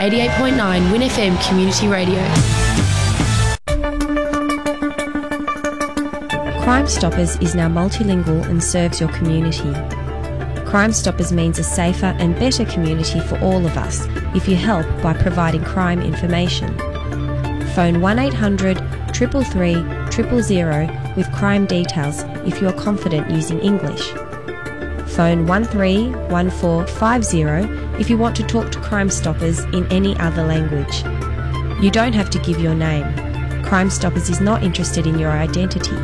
88.9 Win FM Community Radio. Crime Stoppers is now multilingual and serves your community. Crime Stoppers means a safer and better community for all of us if you help by providing crime information. Phone 1800 333 000 with crime details if you are confident using English. Phone 131450 if you want to talk to Crime Stoppers in any other language. You don't have to give your name. Crime Stoppers is not interested in your identity.